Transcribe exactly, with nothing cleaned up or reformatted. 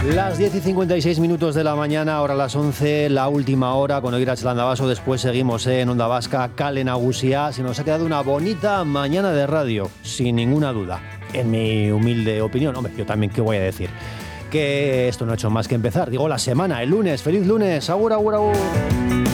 Las diez y cincuenta y seis minutos de la mañana, ahora las once, la última hora con Oiratx Landabaso. Después seguimos en Onda Vasca, Kale Nagusia. Se nos ha quedado una bonita mañana de radio, sin ninguna duda, en mi humilde opinión. Hombre, yo también, ¿qué voy a decir? Que esto no ha hecho más que empezar. Digo, la semana, el lunes. ¡Feliz lunes! ¡Agur, agur, agur!